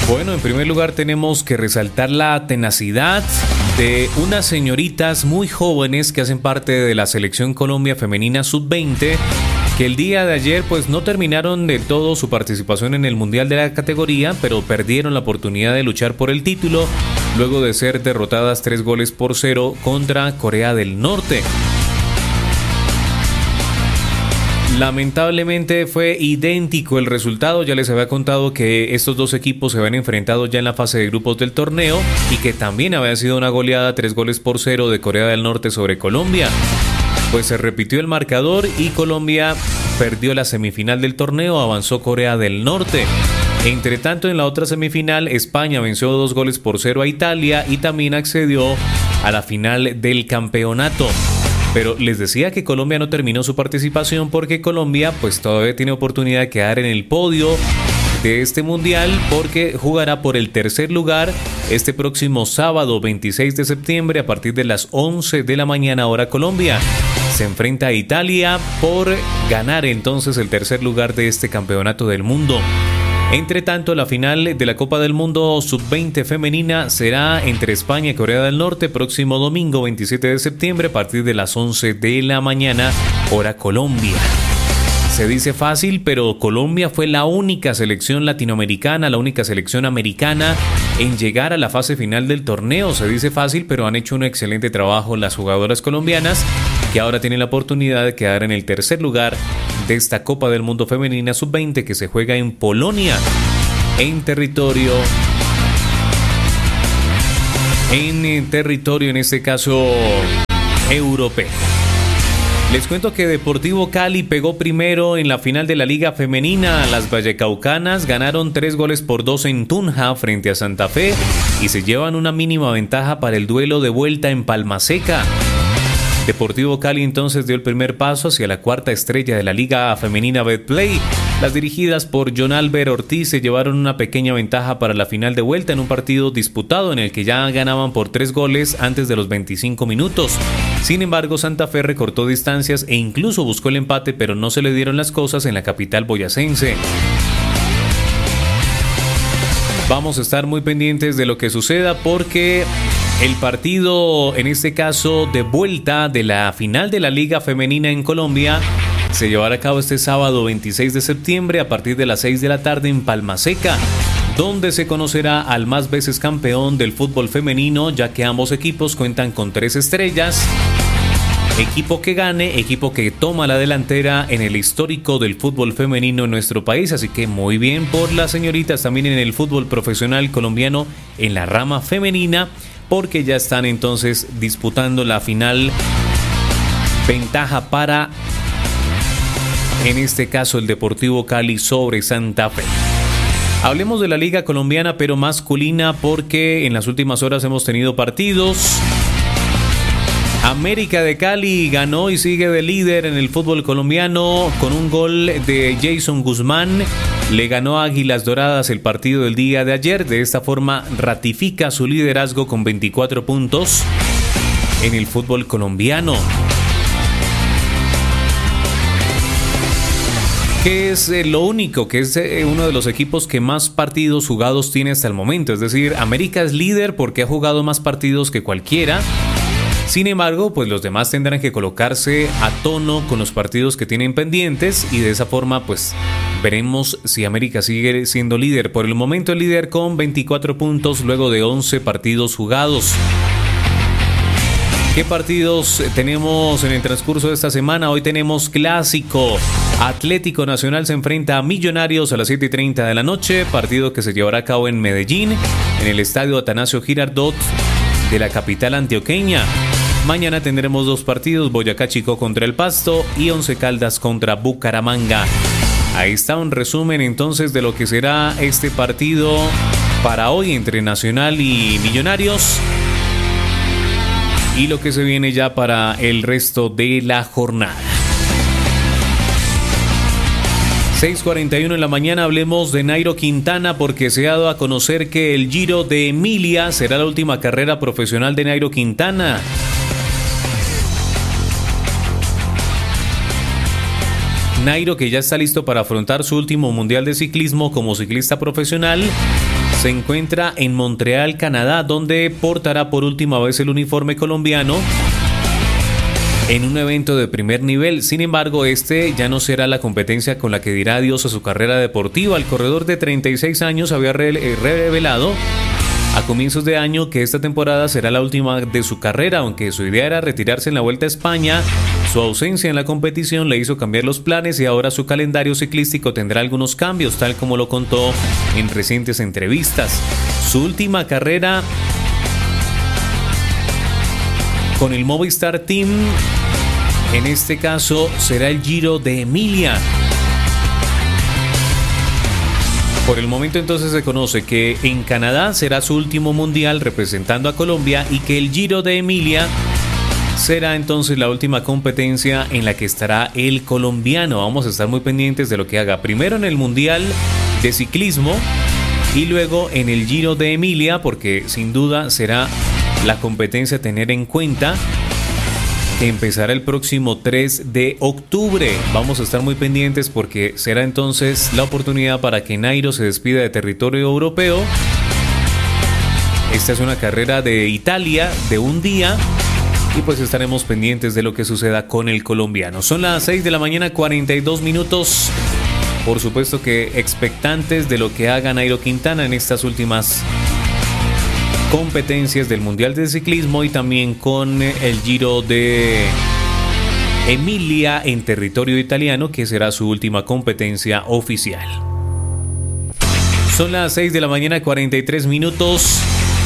Bueno, en primer lugar tenemos que resaltar la tenacidad de unas señoritas muy jóvenes que hacen parte de la selección Colombia femenina sub-20, que el día de ayer pues no terminaron de todo su participación en el mundial de la categoría, pero perdieron la oportunidad de luchar por el título luego de ser derrotadas 3-0 contra Corea del Norte. Lamentablemente fue idéntico el resultado. Ya les había contado que estos dos equipos se habían enfrentado ya en la fase de grupos del torneo y que también había sido una goleada 3-0 de Corea del Norte sobre Colombia. Pues se repitió el marcador y Colombia perdió la semifinal del torneo, avanzó Corea del Norte. Entre tanto, en la otra semifinal, España venció 2-0 a Italia y también accedió a la final del campeonato. Pero les decía que Colombia no terminó su participación porque Colombia pues todavía tiene oportunidad de quedar en el podio de este mundial porque jugará por el tercer lugar este próximo sábado 26 de septiembre a partir de las 11 de la mañana hora Colombia. Se enfrenta a Italia por ganar entonces el tercer lugar de este campeonato del mundo. Entre tanto, la final de la Copa del Mundo Sub-20 femenina será entre España y Corea del Norte próximo domingo 27 de septiembre a partir de las 11 de la mañana, hora Colombia. Se dice fácil, pero Colombia fue la única selección latinoamericana, la única selección americana en llegar a la fase final del torneo. Se dice fácil, pero han hecho un excelente trabajo las jugadoras colombianas, que ahora tienen la oportunidad de quedar en el tercer lugar de esta Copa del Mundo Femenina Sub-20 que se juega en Polonia, en territorio en este caso europeo. Les cuento que Deportivo Cali pegó primero en la final de la Liga Femenina. Las vallecaucanas ganaron 3-2 en Tunja frente a Santa Fe y se llevan una mínima ventaja para el duelo de vuelta en Palmaseca. Deportivo Cali entonces dio el primer paso hacia la cuarta estrella de la Liga Femenina Betplay. Las dirigidas por John Albert Ortiz se llevaron una pequeña ventaja para la final de vuelta en un partido disputado en el que ya ganaban por 3 goles antes de los 25 minutos. Sin embargo, Santa Fe recortó distancias e incluso buscó el empate, pero no se le dieron las cosas en la capital boyacense. Vamos a estar muy pendientes de lo que suceda porque el partido, en este caso de vuelta de la final de la Liga Femenina en Colombia, se llevará a cabo este sábado 26 de septiembre a partir de las 6 de la tarde en Palmaseca, donde se conocerá al más veces campeón del fútbol femenino, ya que ambos equipos cuentan con 3 estrellas. Equipo que gane, equipo que toma la delantera en el histórico del fútbol femenino en nuestro país, así que muy bien por las señoritas también en el fútbol profesional colombiano en la rama femenina, porque ya están entonces disputando la final. Ventaja para, en este caso, el Deportivo Cali sobre Santa Fe. Hablemos de la Liga Colombiana, pero masculina, porque en las últimas horas hemos tenido partidos. América de Cali ganó y sigue de líder en el fútbol colombiano con un gol de Jason Guzmán. Le ganó a Águilas Doradas el partido del día de ayer. De esta forma ratifica su liderazgo con 24 puntos en el fútbol colombiano. Que es lo único, que es uno de los equipos que más partidos jugados tiene hasta el momento. Es decir, América es líder porque ha jugado más partidos que cualquiera. Sin embargo, pues los demás tendrán que colocarse a tono con los partidos que tienen pendientes y de esa forma pues veremos si América sigue siendo líder. Por el momento el líder con 24 puntos luego de 11 partidos jugados. ¿Qué partidos tenemos en el transcurso de esta semana? Hoy tenemos clásico. Atlético Nacional se enfrenta a Millonarios a las 7:30 de la noche, partido que se llevará a cabo en Medellín, en el estadio Atanasio Girardot de la capital antioqueña. Mañana tendremos 2 partidos, Boyacá Chico contra el Pasto y Once Caldas contra Bucaramanga. Ahí está un resumen entonces de lo que será este partido para hoy entre Nacional y Millonarios y lo que se viene ya para el resto de la jornada. 6:41 en la mañana, hablemos de Nairo Quintana porque se ha dado a conocer que el Giro de Emilia será la última carrera profesional de Nairo Quintana. Nairo, que ya está listo para afrontar su último mundial de ciclismo como ciclista profesional, se encuentra en Montreal, Canadá, donde portará por última vez el uniforme colombiano en un evento de primer nivel. Sin embargo, este ya no será la competencia con la que dirá adiós a su carrera deportiva. El corredor de 36 años había revelado a comienzos de año que esta temporada será la última de su carrera, aunque su idea era retirarse en la Vuelta a España. Su ausencia en la competición le hizo cambiar los planes y ahora su calendario ciclístico tendrá algunos cambios, tal como lo contó en recientes entrevistas. Su última carrera con el Movistar Team, en este caso, será el Giro de Emilia. Por el momento entonces se conoce que en Canadá será su último mundial representando a Colombia y que el Giro de Emilia será entonces la última competencia en la que estará el colombiano. Vamos a estar muy pendientes de lo que haga primero en el Mundial de Ciclismo y luego en el Giro de Emilia, porque sin duda será la competencia a tener en cuenta, que empezará el próximo 3 de octubre. Vamos a estar muy pendientes porque será entonces la oportunidad para que Nairo se despida de territorio europeo. Esta es una carrera de Italia de un día y pues estaremos pendientes de lo que suceda con el colombiano. Son las 6 de la mañana, 42 minutos. Por supuesto que expectantes de lo que haga Nairo Quintana en estas últimas competencias del Mundial de Ciclismo y también con el Giro de Emilia en territorio italiano, que será su última competencia oficial. Son las 6 de la mañana, 43 minutos.